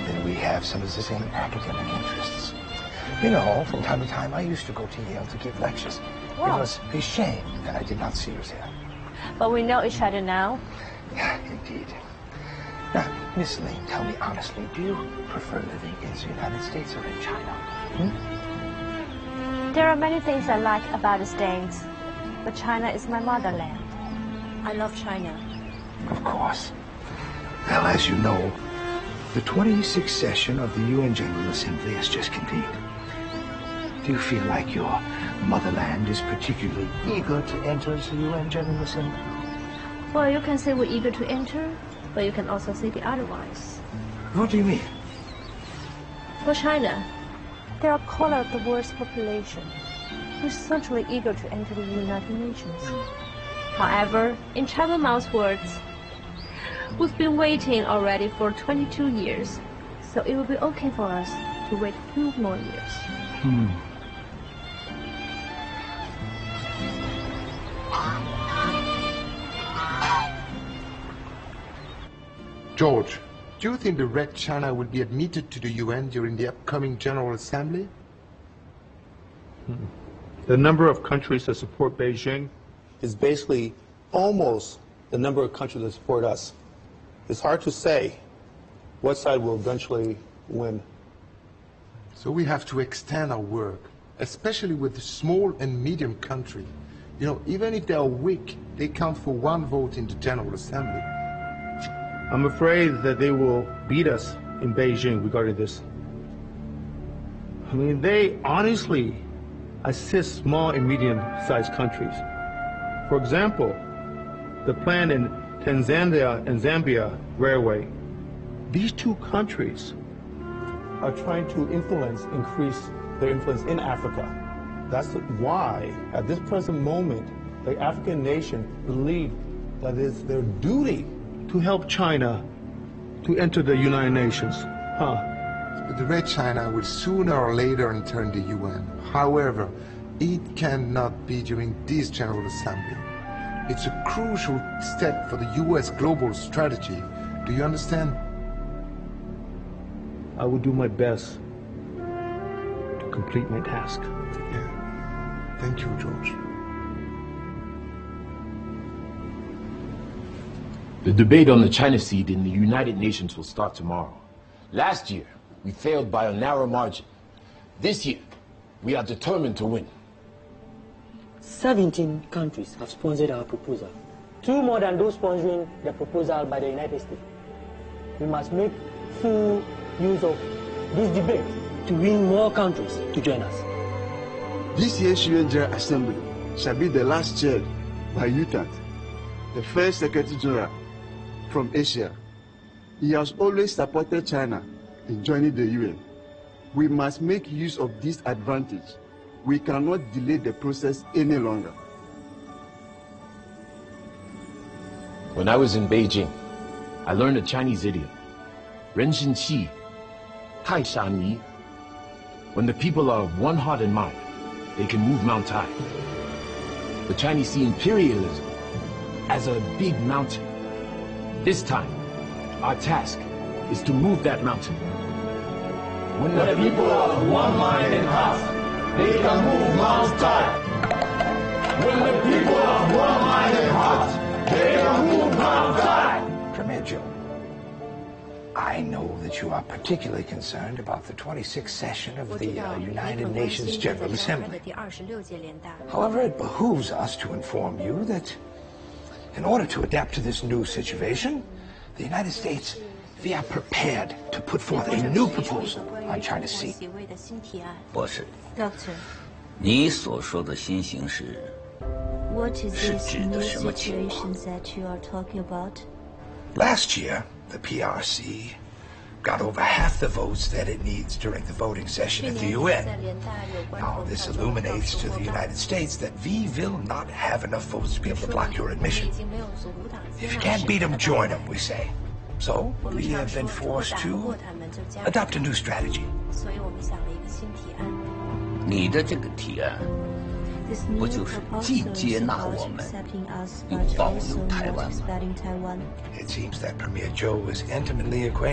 then we have some of the same academic interests. You know, from time to time, I used to go to Yale to give lectures. Wow. It was a shame that I did not see you there. But we know each other now. Yeah, indeed. Now, Miss Lane, tell me honestly, do you prefer living in the United States or in China? There are many things I like about the States, but China is my motherland. I love China. Of course. Well, as you know, the 26th session of the UN General Assembly has just convened. Do you feel like your motherland is particularly eager to enter the UN General Assembly? Well, you can say we're eager to enter, but you can also say the otherwise. What do you mean? For China, they are a quarter of the world's population. We're certainly eager to enter the United Nations. However, in Chairman Mao's words, we've been waiting already for 22 years, so it will be okay for us to wait a few more years. George, do you think the Red China will be admitted to the UN during the upcoming General Assembly? The number of countries that support Beijing is basically almost the number of countries that support us. It's hard to say what side will eventually win. So we have to extend our work, especially with the small and medium countries. You know, even if they are weak, they count for one vote in the General Assembly. I'm afraid that they will beat us in Beijing regarding this. I mean, they honestly assist small and medium-sized countries. For example, the plan in Tanzania and Zambia Railway. These two countries are trying to increase their influence in Africa. That's why, at this present moment, the African nation believe that it's their duty to help China to enter the United Nations. But the Red China will sooner or later enter the UN. However, it cannot be during this General Assembly. It's a crucial step for the US global strategy. Do you understand? I will do my best to complete my task. Yeah. Thank you, George. The debate on the China seat in the United Nations will start tomorrow. Last year, we failed by a narrow margin. This year, we are determined to win. 17 countries have sponsored our proposal. 2 more than those sponsoring the proposal by the United States. We must make full use of this debate to win more countries to join us. This year's UN General Assembly shall be the last chaired by UTAT, the first Secretary General from Asia. He has always supported China in joining the UN. We must make use of this advantage. We cannot delay the process any longer. When I was in Beijing, I learned a Chinese idiom, 人心气, 太傻尼. When the people are of one heart and mind, they can move Mount Tai. The Chinese see imperialism as a big mountain. This time, our task is to move that mountain. When the people are of one mind and heart, they can move Mount Tai. When the people are of one mind and heart, they can move Mount Tai. Premier Zhou, I know that you are particularly concerned about the 26th session of the United Nations General Assembly. However, it behooves us to inform you that in order to adapt to this new situation, the United States, we are prepared to put forth a new proposal on China's seat. 博士， Doctor, 你所说的新形势 what is 是 this 指的 new 什么情况？ situation that you are talking about? Last year, the PRC got over half the votes that it needs during the voting session at the UN. Now, this illuminates to the United States that we will not have enough votes to be able to block your admission. If you can't beat them, join them, we say. So, we have been forced to adopt a new strategy. 你的这个提案 不就是既接纳我们，又保留台湾吗？ It seems that Premier Zhou is intimately acquainted